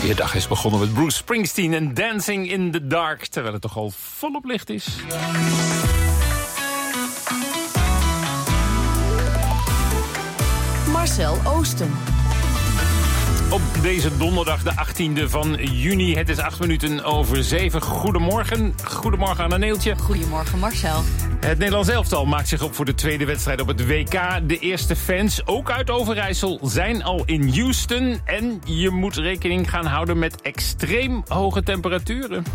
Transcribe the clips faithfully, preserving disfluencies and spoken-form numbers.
De dag is begonnen met Bruce Springsteen en Dancing in the Dark, terwijl het toch al volop licht is. Marcel Oosten. Op deze donderdag, de achttiende van juni. Het is acht minuten over zeven. Goedemorgen. Goedemorgen Anna Neeltje. Goedemorgen Marcel. Het Nederlands elftal maakt zich op voor de tweede wedstrijd op het W K. De eerste fans, ook uit Overijssel, zijn al in Houston. En je moet rekening gaan houden met extreem hoge temperaturen.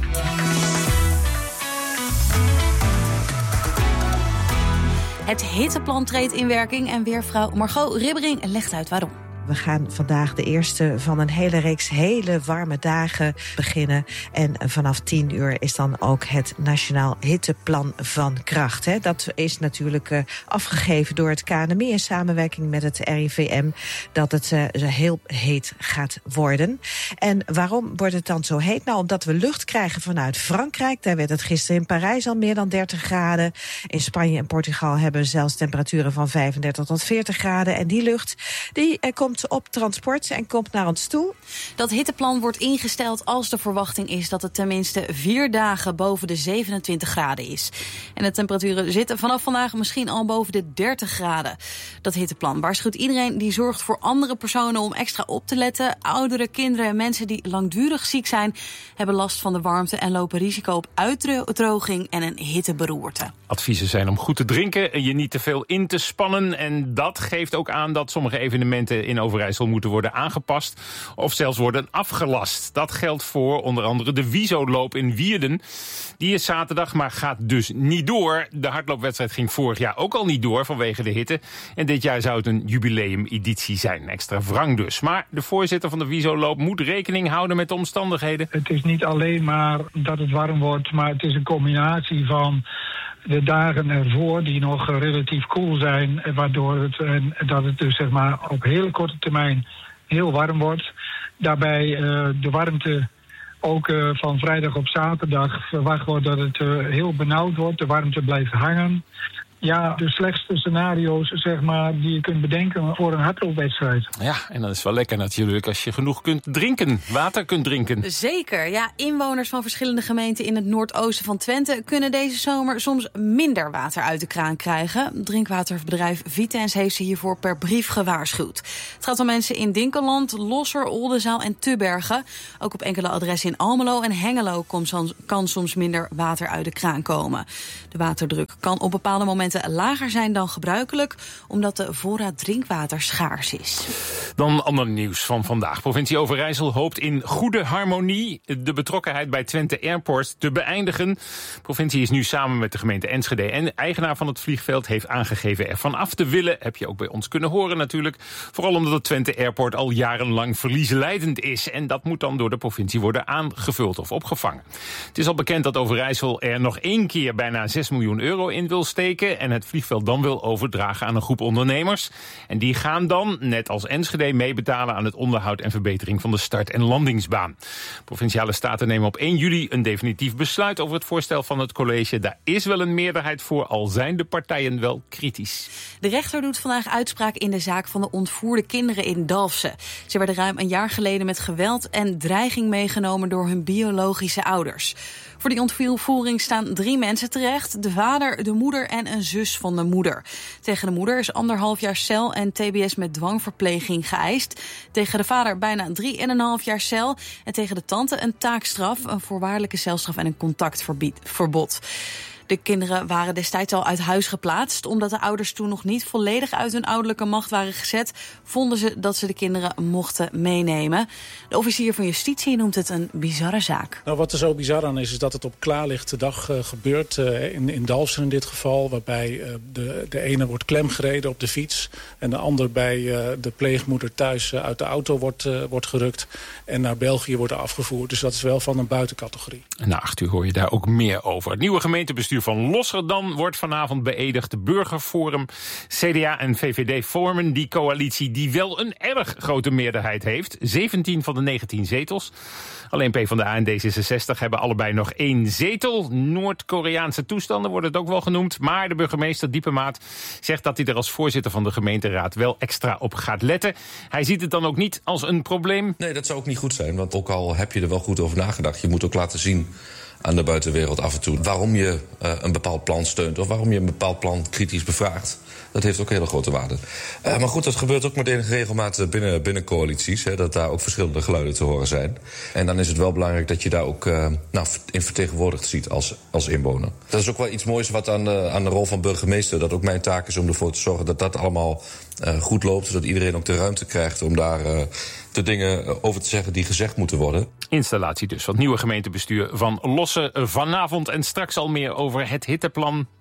Het hitteplan treedt in werking en weervrouw Margot Ribbering legt uit waarom. We gaan vandaag de eerste van een hele reeks hele warme dagen beginnen. En vanaf tien uur is dan ook het Nationaal Hitteplan van kracht. Hè. Dat is natuurlijk uh, afgegeven door het K N M I in samenwerking met het R I V M. Dat het uh, heel heet gaat worden. En waarom wordt het dan zo heet? Nou, omdat we lucht krijgen vanuit Frankrijk. Daar werd het gisteren in Parijs al meer dan dertig graden. In Spanje en Portugal hebben we zelfs temperaturen van vijfendertig tot veertig graden. En die lucht die uh, komt op transport en komt naar ons toe. Dat hitteplan wordt ingesteld als de verwachting is dat het tenminste vier dagen boven de zevenentwintig graden is. En de temperaturen zitten vanaf vandaag misschien al boven de dertig graden. Dat hitteplan waarschuwt iedereen die zorgt voor andere personen om extra op te letten. Ouderen, kinderen en mensen die langdurig ziek zijn hebben last van de warmte en lopen risico op uitdroging en een hitteberoerte. Adviezen zijn om goed te drinken en je niet te veel in te spannen. En dat geeft ook aan dat sommige evenementen in Overijssel moeten worden aangepast of zelfs worden afgelast. Dat geldt voor onder andere de Wiesoloop in Wierden. Die is zaterdag, maar gaat dus niet door. De hardloopwedstrijd ging vorig jaar ook al niet door vanwege de hitte. En dit jaar zou het een jubileumeditie zijn. Extra wrang dus. Maar de voorzitter van de Wiesoloop moet rekening houden met de omstandigheden. Het is niet alleen maar dat het warm wordt, maar het is een combinatie van de dagen ervoor die nog relatief koel zijn, waardoor het, en dat het dus zeg maar op hele korte termijn heel warm wordt. Daarbij uh, de warmte ook uh, van vrijdag op zaterdag verwacht wordt dat het uh, heel benauwd wordt. De warmte blijft hangen. Ja, de slechtste scenario's zeg maar die je kunt bedenken voor een hardloopwedstrijd. Ja, en dat is wel lekker natuurlijk als je genoeg kunt drinken, water kunt drinken. Zeker, ja. Inwoners van verschillende gemeenten in het noordoosten van Twente kunnen deze zomer soms minder water uit de kraan krijgen. Drinkwaterbedrijf Vitens heeft ze hiervoor per brief gewaarschuwd. Het gaat om mensen in Dinkeland, Losser, Oldenzaal en Tubbergen. Ook op enkele adressen in Almelo en Hengelo kan soms minder water uit de kraan komen. De waterdruk kan op bepaalde momenten lager zijn dan gebruikelijk, omdat de voorraad drinkwater schaars is. Dan ander nieuws van vandaag. Provincie Overijssel hoopt in goede harmonie de betrokkenheid bij Twente Airport te beëindigen. De provincie is nu samen met de gemeente Enschede en eigenaar van het vliegveld heeft aangegeven ervan af te willen. Heb je ook bij ons kunnen horen natuurlijk. Vooral omdat het Twente Airport al jarenlang verliesleidend is. En dat moet dan door de provincie worden aangevuld of opgevangen. Het is al bekend dat Overijssel er nog één keer bijna zes miljoen euro in wil steken en het vliegveld dan wil overdragen aan een groep ondernemers. En die gaan dan, net als Enschede, meebetalen aan het onderhoud en verbetering van de start- en landingsbaan. Provinciale staten nemen op één juli een definitief besluit over het voorstel van het college. Daar is wel een meerderheid voor, al zijn de partijen wel kritisch. De rechter doet vandaag uitspraak in de zaak van de ontvoerde kinderen in Dalfsen. Ze werden ruim een jaar geleden met geweld en dreiging meegenomen door hun biologische ouders. Voor die ontvoering staan drie mensen terecht. De vader, de moeder en een zus van de moeder. Tegen de moeder is anderhalf jaar cel en T B S met dwangverpleging geëist. Tegen de vader bijna drie en een half jaar cel. En tegen de tante een taakstraf, een voorwaardelijke celstraf en een contactverbod. De kinderen waren destijds al uit huis geplaatst. Omdat de ouders toen nog niet volledig uit hun ouderlijke macht waren gezet, vonden ze dat ze de kinderen mochten meenemen. De officier van justitie noemt het een bizarre zaak. Nou, wat er zo bizar aan is, is dat het op klaarlichte dag uh, gebeurt. Uh, in, in Dalfsen in dit geval, waarbij uh, de, de ene wordt klemgereden op de fiets en de ander bij uh, de pleegmoeder thuis uh, uit de auto wordt, uh, wordt gerukt en naar België wordt afgevoerd. Dus dat is wel van een buitencategorie. Na acht uur hoor je daar ook meer over. Het nieuwe gemeentebestuur gemeentebestuur van Losserdam wordt vanavond beëdigd. De Burgerforum, C D A en V V D vormen die coalitie die wel een erg grote meerderheid heeft. zeventien van de negentien zetels. Alleen PvdA en D zesenzestig hebben allebei nog één zetel. Noord-Koreaanse toestanden worden het ook wel genoemd. Maar de burgemeester Diepemaat zegt dat hij er als voorzitter van de gemeenteraad wel extra op gaat letten. Hij ziet het dan ook niet als een probleem. Nee, dat zou ook niet goed zijn. Want ook al heb je er wel goed over nagedacht, je moet ook laten zien aan de buitenwereld af en toe waarom je uh, een bepaald plan steunt of waarom je een bepaald plan kritisch bevraagt. Dat heeft ook hele grote waarde. Uh, maar goed, dat gebeurt ook met enige regelmaat binnen, binnen coalities. Hè, dat daar ook verschillende geluiden te horen zijn. En dan is het wel belangrijk dat je daar ook uh, nou, in vertegenwoordigd ziet als, als inwoner. Dat is ook wel iets moois wat aan de, aan de rol van burgemeester. Dat ook mijn taak is om ervoor te zorgen dat dat allemaal uh, goed loopt. Zodat iedereen ook de ruimte krijgt om daar uh, de dingen over te zeggen die gezegd moeten worden. Installatie dus van het nieuwe gemeentebestuur van Lossen vanavond. En straks al meer over het hitteplan.